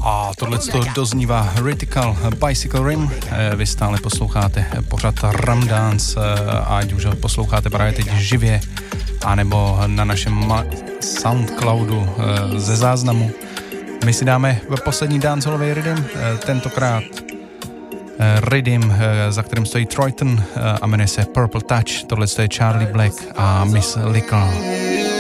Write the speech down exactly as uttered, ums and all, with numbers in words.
A tohle to doznívá Radical Bicycle Rim. Vy stále posloucháte pořad Rum Dance, ať už ho posloucháte právě teď živě, anebo na našem Soundcloudu ze záznamu. My si dáme poslední dancehallový rhythm, tentokrát rhythm, za kterým stojí Troyton a jmenuje se Purple Touch. Tohle je Charlie Black a Miss Lickle.